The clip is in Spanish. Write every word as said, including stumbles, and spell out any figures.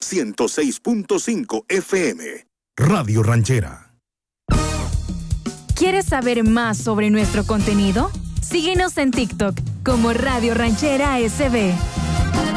ciento seis punto cinco F M. Radio Ranchera. ¿Quieres saber más sobre nuestro contenido? Síguenos en TikTok como Radio Ranchera S B.